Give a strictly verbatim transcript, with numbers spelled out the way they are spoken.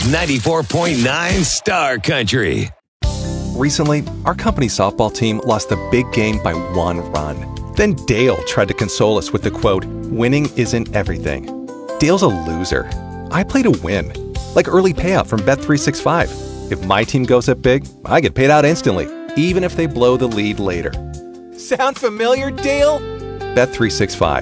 ninety-four point nine Star Country. Recently, our company softball team lost a big game by one run. Then Dale tried to console us with the quote, "Winning isn't everything." Dale's a loser. I play to win. Like early payout from Bet three sixty-five. If my team goes up big, I get paid out instantly, even if they blow the lead later. Sound familiar, Dale? Bet three sixty-five.